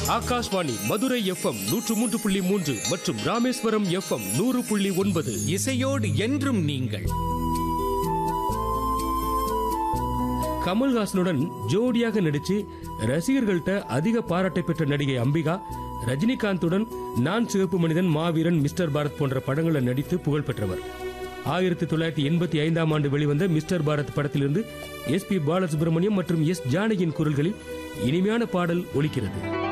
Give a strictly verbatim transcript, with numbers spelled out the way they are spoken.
Akashvani Madurai FM நூற்று மூன்று புள்ளி மூன்று மற்றும் ராமேஸ்வரம் எஃப்எம் நூறு புள்ளி ஒன்பது. இசையோடு என்றும் நீங்கள். கமல்ஹாசனுடன் ஜோடியாக நடிச்சு ரசிகர்கள்ட்ட அதிக பாராட்டை பெற்ற நடிகை அம்பிகா ரஜினிகாந்துடன் நான் சிவப்பு மனிதன், மாவீரன், மிஸ்டர் பாரத் போன்ற படங்களில் நடித்து புகழ் பெற்றவர். ஆயிரத்தி தொள்ளாயிரத்தி எண்பத்தி ஐந்தாம் ஆண்டு வெளிவந்த மிஸ்டர் பாரத் படத்திலிருந்து எஸ் பி பாலசுப்ரமணியம் மற்றும் எஸ் ஜானகியின் குரல்களில் இனிமையான பாடல் ஒலிக்கிறது.